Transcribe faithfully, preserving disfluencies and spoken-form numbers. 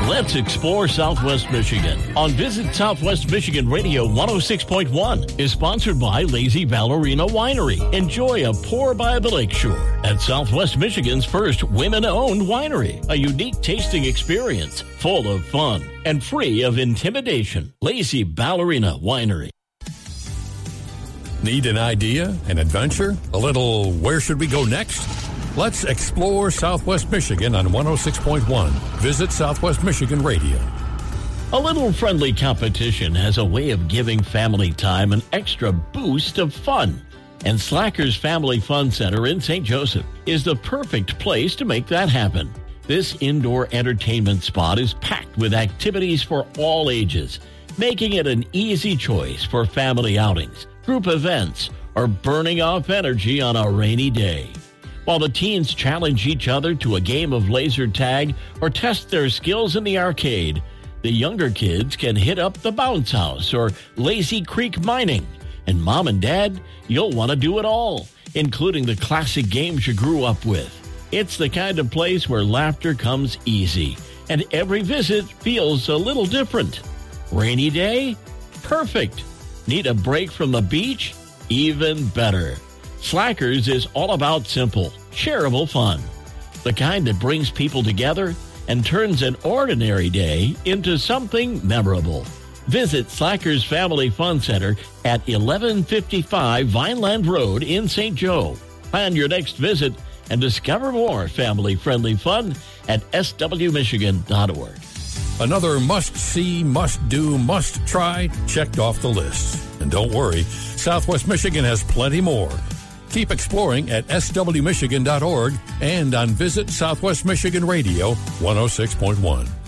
Let's explore Southwest Michigan on Visit Southwest Michigan Radio one oh six point one is sponsored by Lazy Ballerina Winery. Enjoy a pour by the lakeshore at Southwest Michigan's first women-owned winery. A unique tasting experience full of fun and free of intimidation. Lazy Ballerina Winery. Need an idea, an adventure, a little where should we go next? Let's explore Southwest Michigan on one oh six point one. Visit Southwest Michigan Radio. A little friendly competition has a way of giving family time an extra boost of fun. And Slackers Family Fun Center in Saint Joseph is the perfect place to make that happen. This indoor entertainment spot is packed with activities for all ages, making it an easy choice for family outings, group events, or burning off energy on a rainy day. While the teens challenge each other to a game of laser tag or test their skills in the arcade, the younger kids can hit up the bounce house or Lazy Creek mining. And mom and dad, you'll want to do it all, including the classic games you grew up with. It's the kind of place where laughter comes easy, and every visit feels a little different. Rainy day? Perfect. Need a break from the beach? Even better. Slackers is all about simple, shareable fun. The kind that brings people together and turns an ordinary day into something memorable. Visit Slackers Family Fun Center at eleven fifty-five Vineland Road in Saint Joe. Plan your next visit and discover more family-friendly fun at s w michigan dot org. Another must-see, must-do, must-try checked off the list. And don't worry, Southwest Michigan has plenty more. Keep exploring at s w michigan dot org and on Visit Southwest Michigan Radio one oh six point one.